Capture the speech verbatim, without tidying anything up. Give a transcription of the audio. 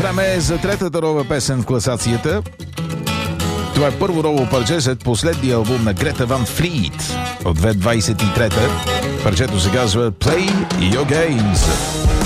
Време е за третата нова песен в класацията. Това е първо ново парче след последния албум на Грета Ван Флийт от две хиляди двадесет и трета. Парчето се казва Play Your Games.